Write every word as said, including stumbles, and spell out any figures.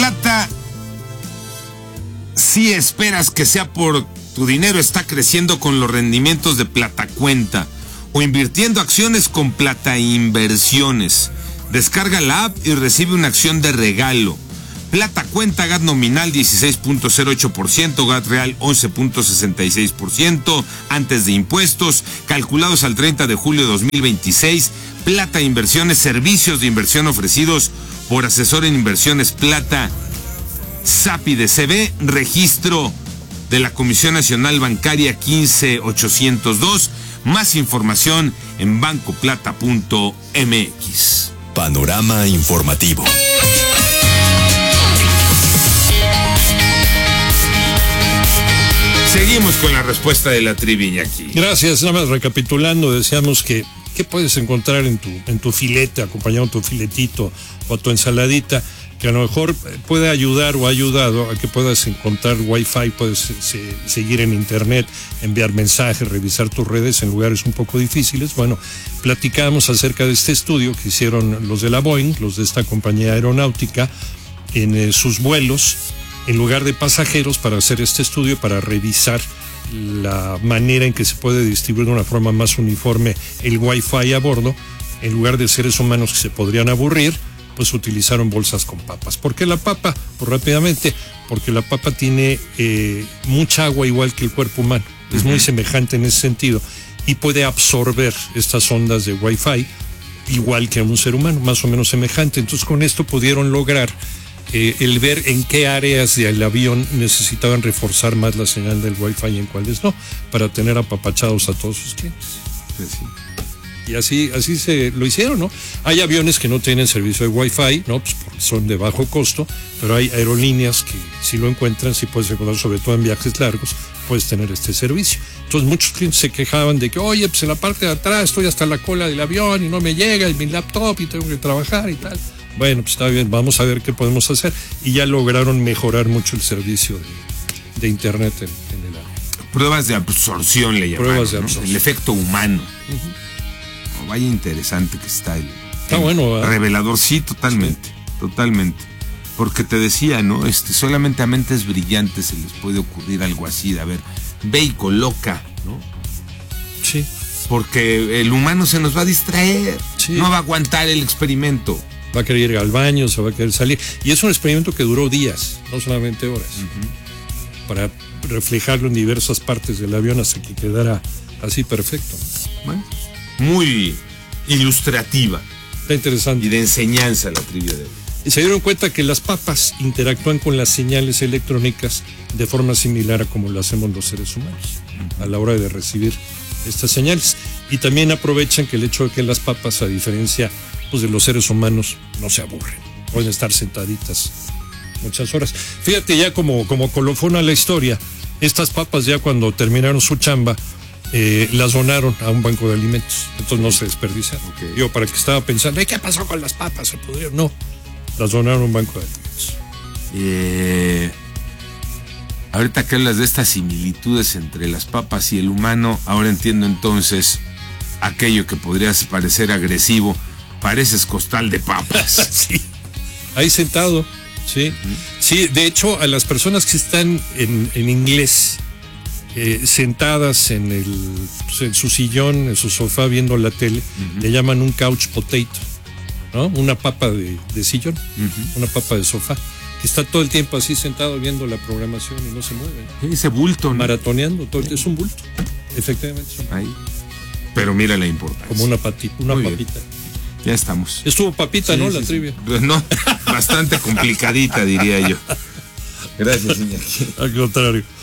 plata, si esperas que sea por tu dinero, está creciendo con los rendimientos de Plata Cuenta o invirtiendo acciones con Plata Inversiones. Descarga la app y recibe una acción de regalo. Plata Cuenta, G A T nominal dieciséis punto cero ocho por ciento, G A T real once punto sesenta y seis por ciento antes de impuestos, calculados al treinta de julio de dos mil veintiséis. Plata Inversiones, servicios de inversión ofrecidos por asesor en inversiones Plata. S A P I de C B, registro de la Comisión Nacional Bancaria quince mil ochocientos dos. Más información en banco plata punto m x. Panorama informativo. Seguimos con la respuesta de la trivia aquí. Gracias. Nada más recapitulando, decíamos que ¿qué puedes encontrar en tu en tu filete, acompañado de tu filetito o tu ensaladita, que a lo mejor puede ayudar o ha ayudado a que puedas encontrar Wi-Fi, puedes se, seguir en internet, enviar mensajes, revisar tus redes en lugares un poco difíciles? Bueno, platicamos acerca de este estudio que hicieron los de la Boeing, los de esta compañía aeronáutica, en eh, sus vuelos, en lugar de pasajeros, para hacer este estudio, para revisar la manera en que se puede distribuir de una forma más uniforme el Wi-Fi a bordo. En lugar de seres humanos que se podrían aburrir, pues utilizaron bolsas con papas. ¿Por qué la papa? Pues rápidamente, porque la papa tiene eh, mucha agua, igual que el cuerpo humano. Es muy semejante en ese sentido y puede absorber estas ondas de Wi-Fi igual que un ser humano, más o menos semejante. Entonces con esto pudieron lograr Eh, el ver en qué áreas del avión necesitaban reforzar más la señal del Wi-Fi y en cuáles no, para tener apapachados a todos sus clientes. Sí, sí. Y así, así se lo hicieron, ¿no? Hay aviones que no tienen servicio de Wi-Fi, ¿no? Pues porque son de bajo costo, pero hay aerolíneas que si lo encuentran, si puedes encontrar, sobre todo en viajes largos, puedes tener este servicio. Entonces muchos clientes se quejaban de que, oye, pues en la parte de atrás estoy hasta la cola del avión y no me llega y mi laptop y tengo que trabajar y tal. Bueno, pues está bien, vamos a ver qué podemos hacer. Y ya lograron mejorar mucho el servicio de, de internet en, en el área. Pruebas de absorción le llamaron. Pruebas de absorción. ¿No? El efecto humano. Uh-huh. Oh, vaya interesante que está el, está el bueno, ¿verdad? Revelador, sí, totalmente, sí. totalmente. Porque te decía, ¿no? Este, solamente a mentes brillantes se les puede ocurrir algo así, de a ver, ve y coloca, ¿no? Sí. Porque el humano se nos va a distraer, sí. No va a aguantar el experimento. Va a querer ir al baño, se va a querer salir. Y es un experimento que duró días, no solamente horas, uh-huh. para reflejarlo en diversas partes del avión hasta que quedara así perfecto. Bueno, muy ilustrativa. Está interesante. Y de enseñanza la trivia de hoy. Y se dieron cuenta que las papas interactúan con las señales electrónicas de forma similar a como lo hacemos los seres humanos, uh-huh. a la hora de recibir estas señales. Y también aprovechan que el hecho de que las papas, a diferencia pues, de los seres humanos, no se aburren. Pueden estar sentaditas muchas horas. Fíjate, ya como, como colofón a la historia, estas papas ya cuando terminaron su chamba, eh, las donaron a un banco de alimentos. Entonces no se desperdiciaron. Okay. Yo para que estaba pensando, ¿qué pasó con las papas? ¿Se pudieron? No, las donaron a un banco de alimentos. Eh... Ahorita que hablas de estas similitudes entre las papas y el humano, ahora entiendo entonces aquello que podría parecer agresivo. Pareces costal de papas. Sí, ahí sentado, sí. Sí, de hecho, a las personas que están en, en inglés, eh, sentadas en, el, en su sillón, en su sofá viendo la tele, uh-huh. le llaman un couch potato, ¿no? Una papa de, de sillón, uh-huh. una papa de sofá. Que está todo el tiempo así sentado viendo la programación y no se mueve. Ese bulto, ¿no? Maratoneando, todo el, es un bulto. Efectivamente. Es un bulto. Ahí. Pero mira la importancia. Como una patita, una Muy papita. Bien. Ya estamos. Estuvo papita, sí, ¿no? Sí, la sí. trivia. No, bastante complicadita, diría yo. Gracias, señor. Al contrario.